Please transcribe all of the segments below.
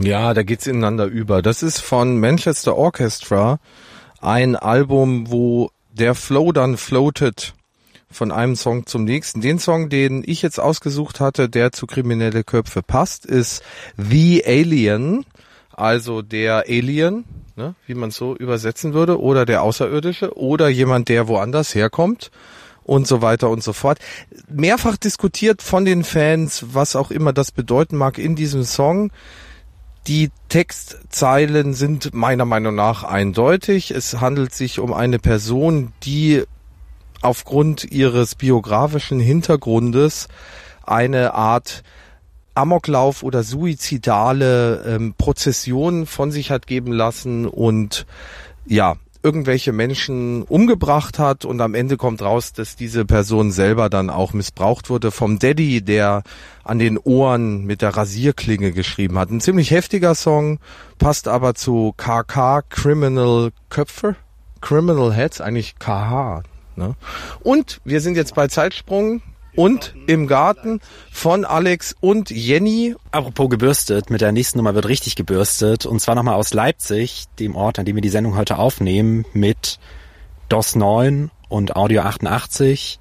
Ja, da geht's ineinander über. Das ist von Manchester Orchestra ein Album, wo der Flow dann floatet von einem Song zum nächsten. Den Song, den ich jetzt ausgesucht hatte, der zu Kriminelle Köpfe passt, ist The Alien, also der Alien, ne, wie man es so übersetzen würde, oder der Außerirdische oder jemand, der woanders herkommt und so weiter und so fort. Mehrfach diskutiert von den Fans, was auch immer das bedeuten mag in diesem Song. Die Textzeilen sind meiner Meinung nach eindeutig. Es handelt sich um eine Person, die aufgrund ihres biografischen Hintergrundes eine Art Amoklauf oder suizidale Prozession von sich hat geben lassen und ja, irgendwelche Menschen umgebracht hat, und am Ende kommt raus, dass diese Person selber dann auch missbraucht wurde vom Daddy, der an den Ohren mit der Rasierklinge geschrieben hat. Ein ziemlich heftiger Song, passt aber zu KK, Criminal Köpfe, Criminal Heads, eigentlich KH. Ne? Und wir sind jetzt bei Zeitsprung und im Garten von Alex und Jenny. Apropos gebürstet, mit der nächsten Nummer wird richtig gebürstet, und zwar nochmal aus Leipzig, dem Ort, an dem wir die Sendung heute aufnehmen, mit DOS 9 und Audio 88.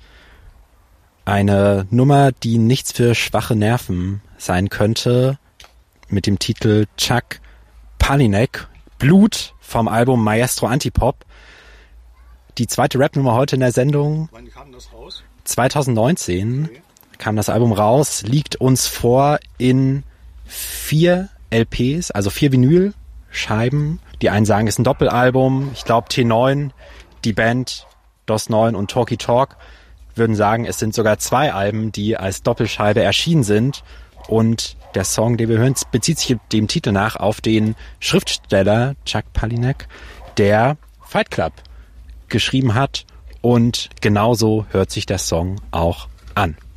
Eine Nummer, die nichts für schwache Nerven sein könnte, mit dem Titel Chuck Palahniuk, Blut vom Album Maestro Antipop. Die zweite Rap-Nummer heute in der Sendung. Wann kam das raus? 2019 kam das Album raus, liegt uns vor in 4 LPs, also 4 Vinylscheiben. Die einen sagen, es ist ein Doppelalbum. Ich glaube T9, die Band DOS 9 und Talkie Talk würden sagen, es sind sogar 2 Alben, die als Doppelscheibe erschienen sind. Und der Song, den wir hören, bezieht sich dem Titel nach auf den Schriftsteller Chuck Palahniuk, der Fight Club geschrieben hat. Und genauso hört sich der Song auch an.